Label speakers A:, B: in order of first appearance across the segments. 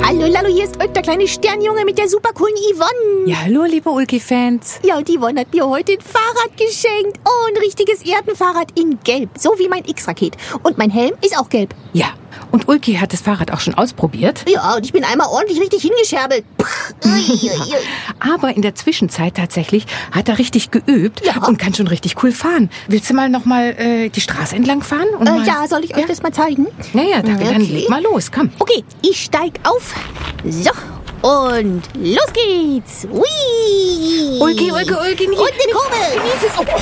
A: Hallo Lalo, hier ist der kleine Sternjunge mit der super coolen Yvonne.
B: Ja, hallo, liebe Ulki-Fans.
A: Ja, und Yvonne hat mir heute ein Fahrrad geschenkt. Oh, ein richtiges Erdenfahrrad in Gelb, so wie mein X-Raket. Und mein Helm ist auch gelb.
B: Ja, und Ulki hat das Fahrrad auch schon ausprobiert.
A: Ja, und ich bin einmal ordentlich richtig hingescherbelt.
B: Aber in der Zwischenzeit tatsächlich hat er richtig geübt und kann schon richtig cool fahren. Willst du mal nochmal die Straße entlang fahren?
A: Ja, soll ich euch das mal zeigen?
B: Naja, dann leg mal los, komm.
A: Okay, ich steig auf. So, und los geht's. Hui.
B: Ulki.
A: Und eine Kurbel.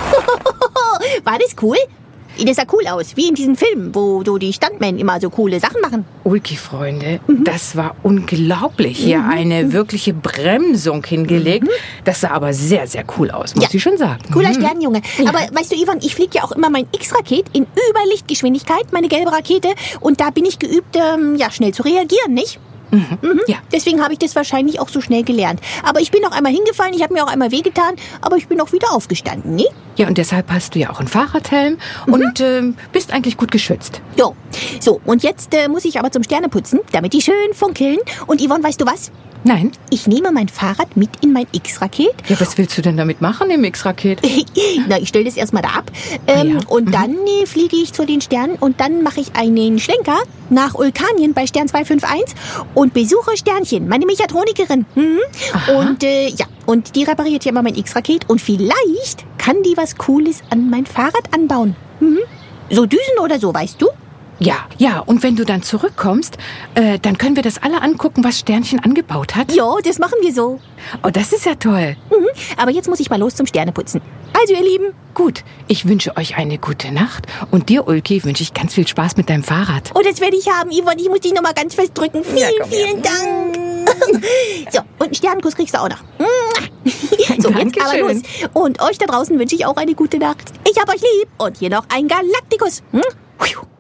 A: War das cool? Das sah cool aus, wie in diesen Filmen, wo so die Stuntmen immer so coole Sachen machen.
B: Ulki-Freunde, das war unglaublich. Hier eine wirkliche Bremsung hingelegt. Das sah aber sehr, sehr cool aus, muss ich schon sagen.
A: Cooler Sternjunge. Aber weißt du, Yvonne, ich fliege ja auch immer mein X-Raket in Überlichtgeschwindigkeit, meine gelbe Rakete. Und da bin ich geübt, schnell zu reagieren, nicht?
B: Ja.
A: Deswegen habe ich das wahrscheinlich auch so schnell gelernt. Aber ich bin noch einmal hingefallen, ich habe mir auch einmal wehgetan, aber ich bin auch wieder aufgestanden, ne?
B: Ja, und deshalb hast du ja auch einen Fahrradhelm und bist eigentlich gut geschützt.
A: Jo. So, und jetzt muss ich aber zum Sterneputzen, damit die schön funkeln. Und Yvonne, weißt du was?
B: Nein?
A: Ich nehme mein Fahrrad mit in mein X-Raket.
B: Ja, was willst du denn damit machen im X-Raket?
A: Na, ich stelle das erstmal da ab. Und dann fliege ich zu den Sternen und dann mache ich einen Schlenker nach Ulkanien bei Stern 251 und besuche Sternchen, meine Mechatronikerin. Und die repariert ja immer mein X-Raket und vielleicht kann die was Cooles an mein Fahrrad anbauen. So Düsen oder so, weißt du?
B: Ja, und wenn du dann zurückkommst, dann können wir das alle angucken, was Sternchen angebaut hat.
A: Ja, das machen wir so.
B: Oh, das ist ja toll.
A: Aber jetzt muss ich mal los zum Sterneputzen. Also, ihr Lieben.
B: Gut, ich wünsche euch eine gute Nacht und dir, Ulki, wünsche ich ganz viel Spaß mit deinem Fahrrad.
A: Oh, das werde ich haben, Yvonne. Ich muss dich noch mal ganz fest drücken. Vielen Dank. So, und einen Sternenkuss kriegst du auch noch. So, jetzt aber los. Und euch da draußen wünsche ich auch eine gute Nacht. Ich hab euch lieb. Und hier noch ein Galaktikus.